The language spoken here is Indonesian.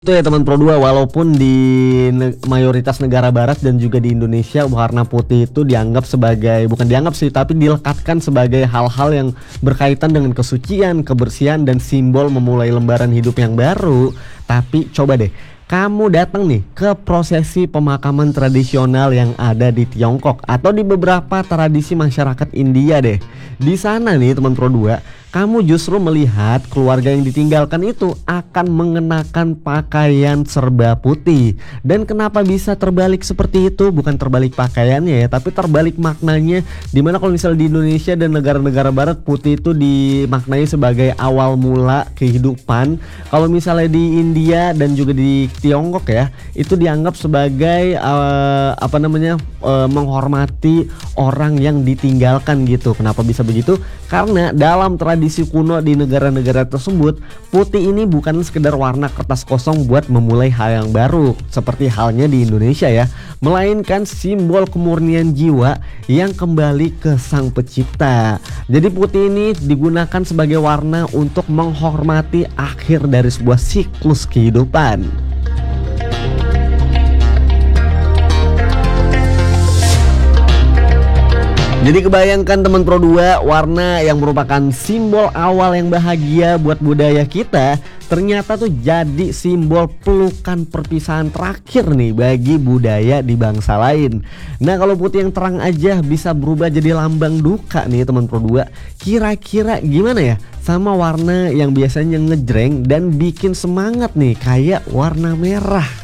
Itu ya teman Pro 2, walaupun di mayoritas negara barat dan juga di Indonesia warna putih itu dianggap sebagai, bukan dianggap sih, tapi dilekatkan sebagai hal-hal yang berkaitan dengan kesucian, kebersihan, dan simbol memulai lembaran hidup yang baru. Tapi coba deh kamu datang nih ke prosesi pemakaman tradisional yang ada di Tiongkok atau di beberapa tradisi masyarakat India deh. Di sana nih teman Pro 2, kamu justru melihat keluarga yang ditinggalkan itu akan mengenakan pakaian serba putih. Dan kenapa bisa terbalik seperti itu? Bukan terbalik pakaiannya ya, tapi terbalik maknanya. Dimana kalau misalnya di Indonesia dan negara-negara barat, putih itu dimaknai sebagai awal mula kehidupan. Kalau misalnya di India dan juga di Tiongkok ya, itu dianggap sebagai menghormati orang yang ditinggalkan gitu. Kenapa bisa begitu? Karena dalam tradisi kuno di negara-negara tersebut, putih ini bukan sekedar warna kertas kosong buat memulai hal yang baru seperti halnya di Indonesia ya, melainkan simbol kemurnian jiwa yang kembali ke sang pencipta. Jadi putih ini digunakan sebagai warna untuk menghormati akhir dari sebuah siklus kehidupan. Jadi kebayangkan teman Pro 2, warna yang merupakan simbol awal yang bahagia buat budaya kita ternyata tuh jadi simbol pelukan perpisahan terakhir nih bagi budaya di bangsa lain. Nah kalau putih yang terang aja bisa berubah jadi lambang duka nih teman Pro 2, kira-kira gimana ya sama warna yang biasanya ngejreng dan bikin semangat nih kayak warna merah?